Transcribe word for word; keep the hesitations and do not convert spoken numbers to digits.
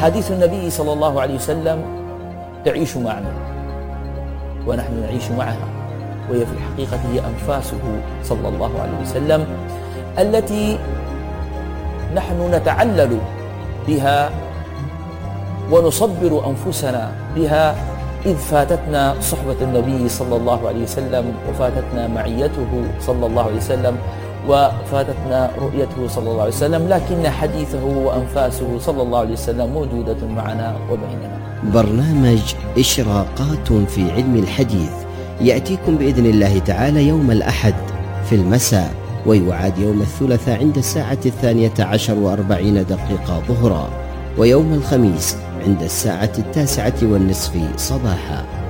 أحاديث النبي صلى الله عليه وسلم تعيش معنا ونحن نعيش معها، وهي في الحقيقة هي أنفاسه صلى الله عليه وسلم التي نحن نتعلل بها ونصبر أنفسنا بها، إذ فاتتنا صحبة النبي صلى الله عليه وسلم، وفاتتنا معيته صلى الله عليه وسلم، وفاتتنا رؤيته صلى الله عليه وسلم، لكن حديثه وأنفاسه صلى الله عليه وسلم موجودة معنا وبيننا. برنامج إشراقات في علم الحديث يأتيكم بإذن الله تعالى يوم الأحد في المساء، ويعاد يوم الثلاثاء عند الساعة الثانية عشر وأربعين دقيقة ظهرا، ويوم الخميس عند الساعة التاسعة والنصف صباحا.